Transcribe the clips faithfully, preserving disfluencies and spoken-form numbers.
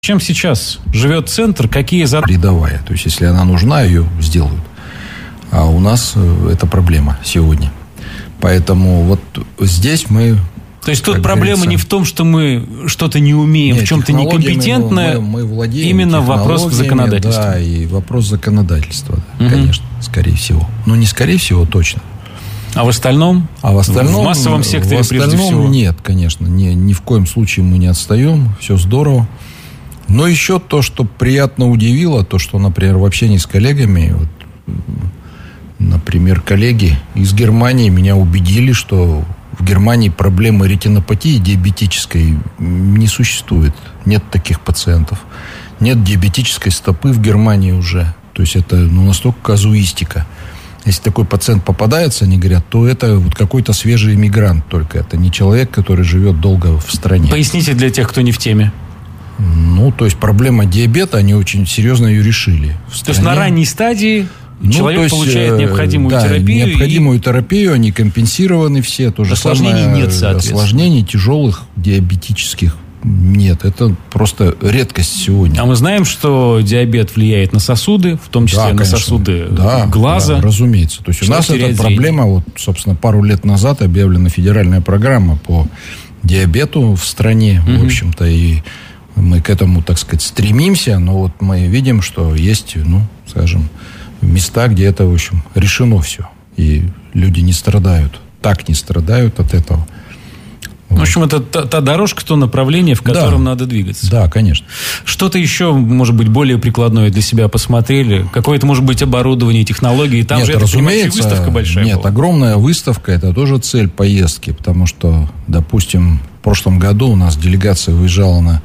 Чем сейчас живет центр, какие задачи? Рядовая, то есть если она нужна, ее сделают. А у нас это проблема сегодня. Поэтому вот здесь мы... То есть тут проблема не в том, что мы что-то не умеем, Нет, в чем-то некомпетентно, мы, мы владеем именно вопрос законодательства. Да, и вопрос законодательства, да, угу. конечно, скорее всего. Ну, не скорее всего, точно. А в остальном? А в остальном... В массовом секторе, в остальном, прежде всего? Нет, конечно, ни, ни в коем случае мы не отстаем, все здорово. Но еще то, что приятно удивило, то, что, например, в общении с коллегами, вот, например, коллеги из Германии меня убедили, что в Германии проблемы ретинопатии диабетической не существует. Нет таких пациентов. Нет диабетической стопы в Германии уже. То есть это ну, настолько казуистика. Если такой пациент попадается, они говорят, то это вот какой-то свежий иммигрант только. Это не человек, который живет долго в стране. Поясните для тех, кто не в теме. Ну, то есть проблема диабета, они очень серьезно ее решили. То есть на ранней стадии ну, человек есть, получает необходимую да, терапию. необходимую и... терапию, они компенсированы все. То же осложнений самое, нет, соответственно. Осложнений тяжелых диабетических нет. Это просто редкость сегодня. А мы знаем, что диабет влияет на сосуды, в том числе да, на конечно. сосуды да, глаза. Да, разумеется. То есть что у нас эта проблема, вот, собственно, пару лет назад объявлена федеральная программа по диабету в стране, угу. в общем-то, и мы к этому, так сказать, стремимся, но вот мы видим, что есть, ну, скажем, места, где это, в общем, решено все. И люди не страдают, так не страдают от этого. Вот. В общем, это та, та дорожка, то направление, в котором да. надо двигаться. Да, конечно. Что-то еще, может быть, более прикладное для себя посмотрели? Какое-то, может быть, оборудование, технологии? Там нет, же, разумеется, это, выставка большая Нет, была. огромная выставка, это тоже цель поездки, потому что, допустим, в прошлом году у нас делегация выезжала на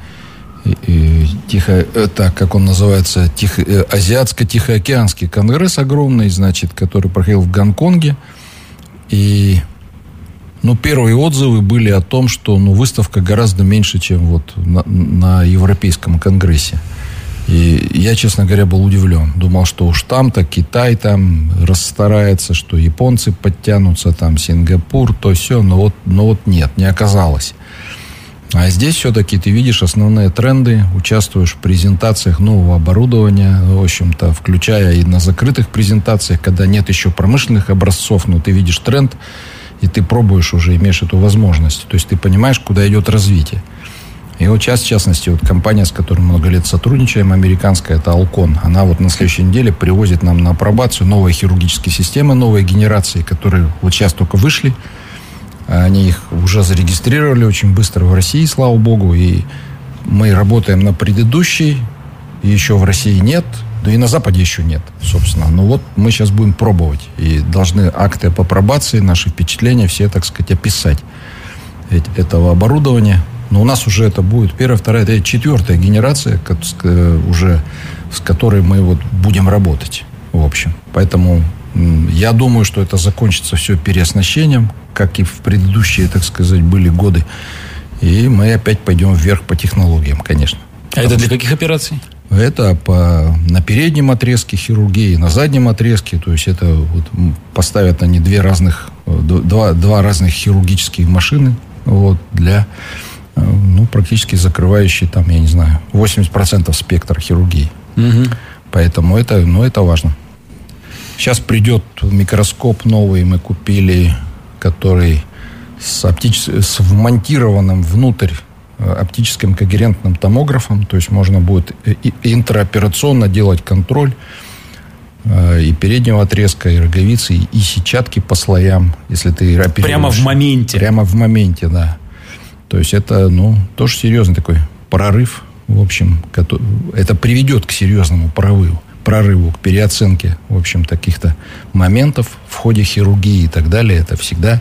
Тихо, так, как он называется, Тихо, Азиатско-Тихоокеанский конгресс огромный, значит, который проходил в Гонконге. И, ну, первые отзывы были о том, что, ну, выставка гораздо меньше, чем вот на, на Европейском конгрессе. И я, честно говоря, был удивлен. Думал, что уж там-то Китай там расстарается, что японцы подтянутся, там Сингапур, то все, но вот, но вот нет, не оказалось. А здесь все-таки ты видишь основные тренды, участвуешь в презентациях нового оборудования, в общем-то, включая и на закрытых презентациях, когда нет еще промышленных образцов, но ты видишь тренд, и ты пробуешь уже, имеешь эту возможность. То есть ты понимаешь, куда идет развитие. И вот сейчас, в частности, вот компания, с которой много лет сотрудничаем, американская, это Alcon, она вот на следующей неделе привозит нам на апробацию новые хирургические системы, новые генерации, которые вот сейчас только вышли. Они их уже зарегистрировали очень быстро в России, слава богу. И мы работаем на предыдущей. Еще в России нет. Да и на Западе еще нет, собственно. Но вот мы сейчас будем пробовать. И должны акты по апробации, наши впечатления все, так сказать, описать этого оборудования. Но у нас уже это будет первая, вторая, третья, четвертая генерация, уже с которой мы вот будем работать. В общем. Поэтому я думаю, что это закончится все переоснащением, как и в предыдущие, так сказать, были годы. И мы опять пойдем вверх по технологиям, конечно. А это для каких операций? Это по, на переднем отрезке хирургии, на заднем отрезке. То есть это вот, поставят они две разных, два, два разных хирургических машины вот, для, ну, практически закрывающие там, я не знаю, восемьдесят процентов спектра хирургии. Угу. Поэтому это, ну, это важно. Сейчас придет микроскоп новый, мы купили, который с, оптич... с вмонтированным внутрь оптическим когерентным томографом. То есть можно будет и интраоперационно делать контроль и переднего отрезка, и роговицы, и сетчатки по слоям, если ты оперируешь. Прямо в моменте. Прямо в моменте, да. То есть это, ну, тоже серьезный такой прорыв, в общем. Это приведет к серьезному прорыву. прорыву, к переоценке, в общем, каких-то моментов в ходе хирургии и так далее. Это всегда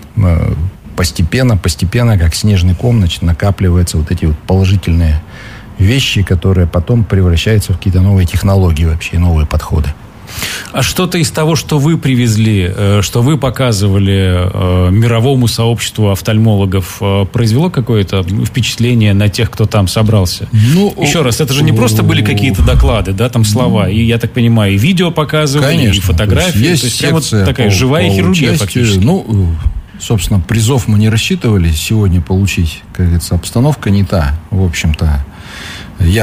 постепенно, постепенно, как снежный ком, значит, накапливаются вот эти вот положительные вещи, которые потом превращаются в какие-то новые технологии вообще, новые подходы. А что-то из того, что вы привезли, что вы показывали мировому сообществу офтальмологов, произвело какое-то впечатление на тех, кто там собрался? Ну, еще раз, это же не просто были какие-то доклады, да, там слова. И, я так понимаю, и видео показывали, конечно, и фотографии. То есть, то есть прямо вот такая по, живая по хирургия участию, фактически. Ну, собственно, призов мы не рассчитывали сегодня получить. Как говорится, обстановка не та, в общем-то.